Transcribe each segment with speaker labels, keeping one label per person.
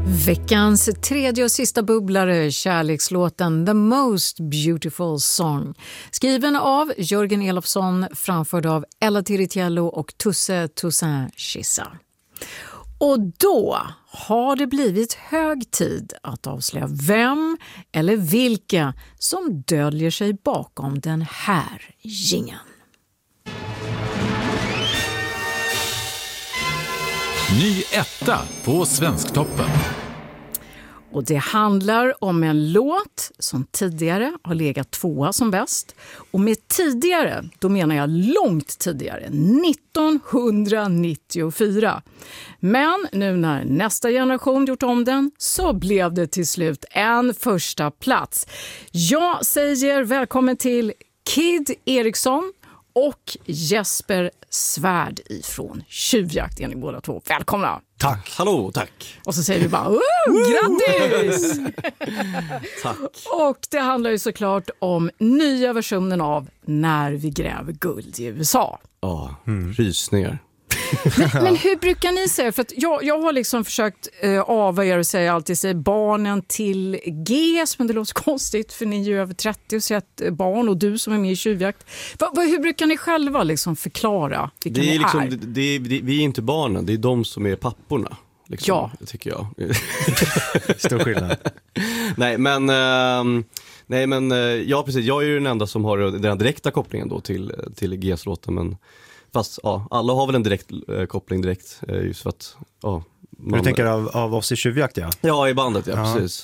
Speaker 1: Veckans tredje och sista bubblare, kärlekslåten The Most Beautiful Song. Skriven av Jörgen Elofsson, framförd av Ella Tiritiello och Tusse Toussaint Chissa. Och då har det blivit hög tid att avslöja vem eller vilka som döljer sig bakom den här jingeln.
Speaker 2: Ny etta på Svensktoppen.
Speaker 1: Och det handlar om en låt som tidigare har legat tvåa som bäst. Och med tidigare, då menar jag långt tidigare, 1994. Men nu när nästa generation gjort om den så blev det till slut en första plats. Jag säger välkommen till Kid Eriksson och Jesper Svärd ifrån Tjuvjakt. Är ni båda två välkomna.
Speaker 3: Tack. Hallå, tack.
Speaker 1: Och så säger vi bara, grattis!
Speaker 3: Tack.
Speaker 1: Och det handlar ju såklart om nya versionen av När vi gräver guld i USA.
Speaker 3: Ja, rysningar.
Speaker 1: Men hur brukar ni säga? För att jag har liksom försökt ava er och säga alltid säga barnen till GES, men det låter konstigt för ni är ju över 30 och sett barn och du som är med i Tjuvjakt. Hur brukar ni själva liksom förklara vilka
Speaker 3: det är
Speaker 1: ni
Speaker 3: liksom,
Speaker 1: är?
Speaker 3: Vi är inte barnen, det är de som är papporna. Liksom,
Speaker 1: ja.
Speaker 3: Tycker jag.
Speaker 4: Stor skillnad.
Speaker 3: Nej, men ja, precis. Jag är ju den enda som har den direkta kopplingen då till GES-låten, men fast ja, alla har väl en direkt koppling direkt just för att
Speaker 4: Du tänker av oss i Tjuvjakt, ja?
Speaker 3: Ja, i bandet, ja. Precis.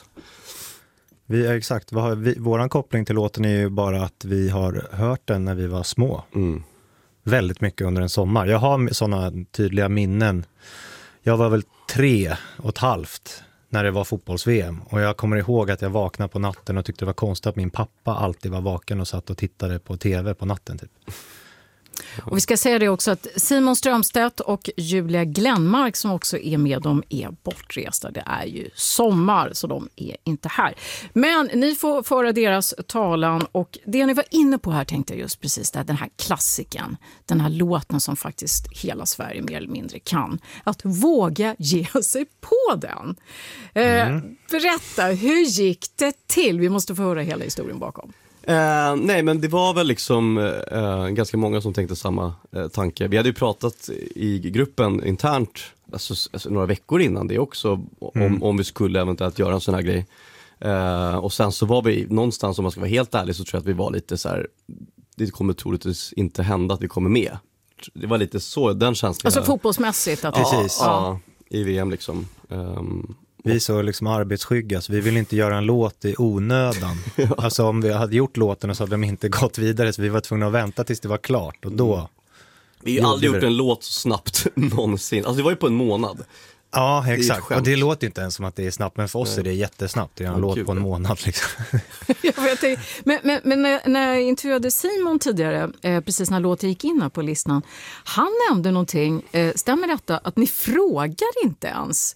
Speaker 4: Exakt, våran koppling till låten är ju bara att vi har hört den när vi var små. Väldigt mycket under en sommar. Jag har sådana tydliga minnen. Jag var väl 3,5 när det var fotbolls-VM. Och jag kommer ihåg att jag vaknade på natten och tyckte det var konstigt att min pappa alltid var vaken och satt och tittade på tv på natten typ.
Speaker 1: Och vi ska säga det också att Simon Strömstedt och Julia Glenmark som också är med, de är bortresta. Det är ju sommar så de är inte här. Men ni får föra deras talan och det ni var inne på här tänkte jag just precis där, den här klassiken, den här låten som faktiskt hela Sverige mer eller mindre kan. Att våga ge sig på den. Berätta, hur gick det till? Vi måste få höra hela historien bakom.
Speaker 3: Nej, men det var väl liksom ganska många som tänkte samma tanke. Vi hade ju pratat i gruppen internt alltså några veckor innan det också om vi skulle eventuellt göra en sån här grej. Och sen så var vi någonstans, om man ska vara helt ärlig, så tror jag att vi var lite så här, det kommer troligtvis inte hända att vi kommer med. Det var lite så, den känslan.
Speaker 1: Alltså fotbollsmässigt att
Speaker 4: precis.
Speaker 3: Ja, i VM liksom.
Speaker 4: Vi är så liksom arbetsskygga, så vi vill inte göra en låt i onödan. Alltså om vi hade gjort låten och så hade de inte gått vidare, så vi var tvungna att vänta tills det var klart. Och då
Speaker 3: vi har aldrig gjort en låt så snabbt någonsin. Alltså det var ju på en månad.
Speaker 4: Ja, exakt. Och det låter inte ens som att det är snabbt, men för oss är det jättesnabbt. Det är en låt på en månad liksom.
Speaker 1: Jag vet, men när jag intervjuade Simon tidigare, precis när låten gick in här på listan, han nämnde någonting, stämmer detta, att ni frågar inte ens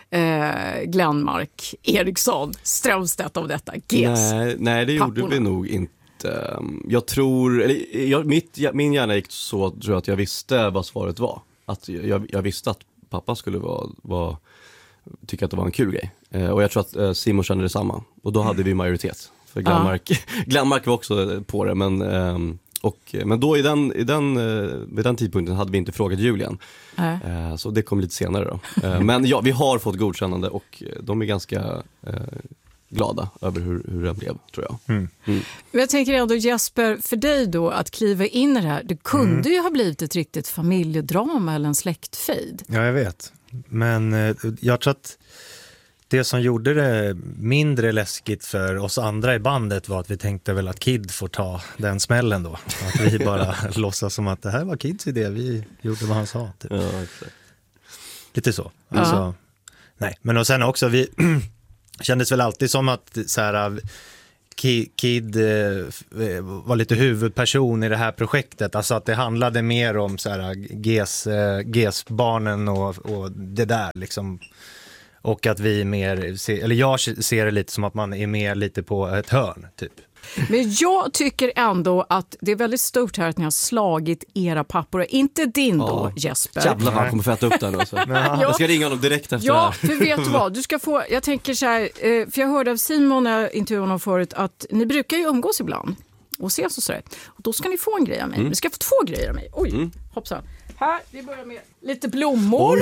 Speaker 1: Glenmark, Eriksson, Strömstedt om detta?
Speaker 3: Nej, det gjorde vi nog inte. Jag tror, min hjärna gick så, tror jag, att jag visste vad svaret var. Att jag visste att pappa skulle tycka att det var en kul grej. Och jag tror att Simon kände detsamma. Och då hade vi majoritet. För Glenmark var också på det. Men då vid den tidpunkten hade vi inte frågat Julian. Så det kom lite senare då. Men ja, vi har fått godkännande och de är ganska glada över hur det blev, tror jag.
Speaker 1: Jag tänker ändå, Jesper, för dig då att kliva in i det här, det kunde ju ha blivit ett riktigt familjedrama eller en släktfejd.
Speaker 4: Ja, jag vet. Men jag tror att det som gjorde det mindre läskigt för oss andra i bandet var att vi tänkte väl att Kid får ta den smällen då. Att vi bara låtsas som att det här var Kids idé, vi gjorde vad han sa. Typ.
Speaker 3: Ja, exakt.
Speaker 4: Lite så. Alltså, nej. Men och sen också, vi kändes väl alltid som att så här, Kid var lite huvudperson i det här projektet. Alltså att det handlade mer om så här GES-barnen och det där liksom. Och att vi är mer, eller jag ser det lite som att man är mer lite på ett hörn typ.
Speaker 1: Men jag tycker ändå att det är väldigt stort här att ni har slagit era pappor. Inte din då, Jesper.
Speaker 3: Jävlar, han kommer få äta upp den då. Så. Jag ska ringa honom direkt efter det här.
Speaker 1: För vet du vad, du ska få, jag tänker så här, för jag hörde av Simon när jag intervjuade honom förut att ni brukar ju umgås ibland och ses och sådär. Och då ska ni få en grej av mig. Ni ska få 2 grejer av mig. Oj, hoppsan. Här, vi börjar med lite blommor.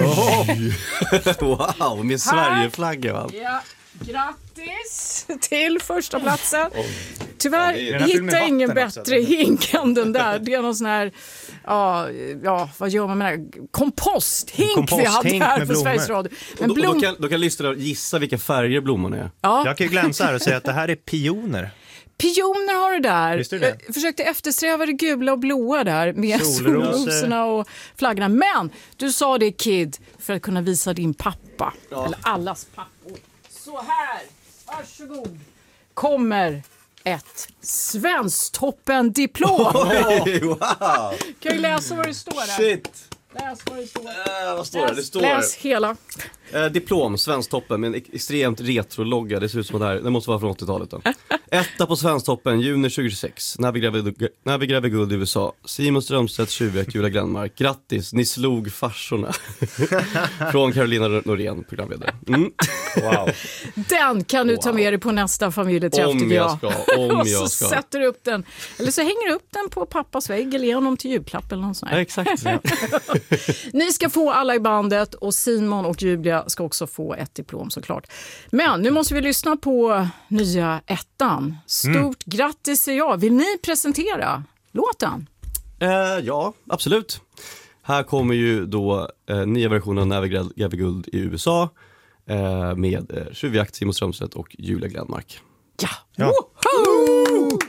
Speaker 3: Wow, med Sverigeflagga va?
Speaker 1: Ja, grattis till första platsen. Tyvärr hittar jag ingen bättre hink än den där. Det är någon sån här, vad gör man med den här? Komposthink vi hade här på Sveriges Radio.
Speaker 3: Men då kan lyssnarna gissa vilka färger blommorna är.
Speaker 4: Ja. Jag kan ju glänsa här och säga att det här är pioner.
Speaker 1: Pioner har du där.
Speaker 4: Visst är det?
Speaker 1: Jag försökte eftersträva det gula och blåa där med solrosorna och flaggorna. Men du sa det, Kid, för att kunna visa din pappa. Ja. Eller allas pappor. Så här, varsågod. Kommer ett Svensktoppen-diplom.
Speaker 3: Wow.
Speaker 1: Kan jag läsa vad det står där?
Speaker 3: Shit.
Speaker 1: Läs vad det står.
Speaker 3: Vad står det? Det står
Speaker 1: läs hela.
Speaker 3: Diplom, Svensktoppen med en extremt retro-logga. Det ser ut som det måste vara från 80-talet då. 1 på Svensktoppen, juni 2026. När vi gräver guld i USA. Simon Strömstedt, Tjuvek, Julia Glenmark. Grattis, ni slog farsorna. Från Carolina Norén, programledare.
Speaker 4: Wow.
Speaker 1: Den kan du ta med dig på nästa familjeträff, tycker jag.
Speaker 3: Om jag
Speaker 1: så
Speaker 3: ska.
Speaker 1: sätter du upp den. Eller så hänger du upp den på pappas vägg eller ger honom till julklapp eller något sånt här.
Speaker 3: Ja, exakt.
Speaker 1: Ni ska få alla i bandet och Simon och Julia ska också få ett diplom såklart. Men nu måste vi lyssna på nya ettan. Stort grattis säger jag. Vill ni presentera låten?
Speaker 3: Ja, absolut. Här kommer ju då nya versioner av När vi gräver guld i USA med Tjuvjakt, Simon Strömstedt och Julia Glenmark.
Speaker 1: Ja! Woho!